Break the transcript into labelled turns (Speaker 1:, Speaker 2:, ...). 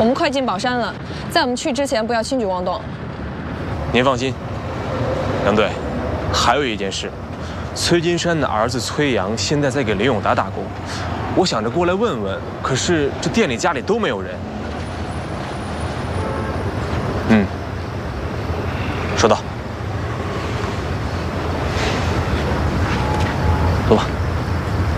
Speaker 1: 我们快进宝山了，在我们去之前不要轻举妄动。
Speaker 2: 您放心，杨队，还有一件事，崔金山的儿子崔阳现在在给林永达打工，我想着过来问问，可是这店里家里都没有人。说道。